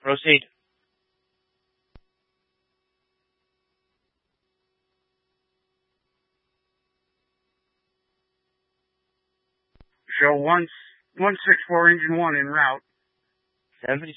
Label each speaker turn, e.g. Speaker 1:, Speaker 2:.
Speaker 1: Proceed.
Speaker 2: Show 164 engine 1 en route.
Speaker 1: 756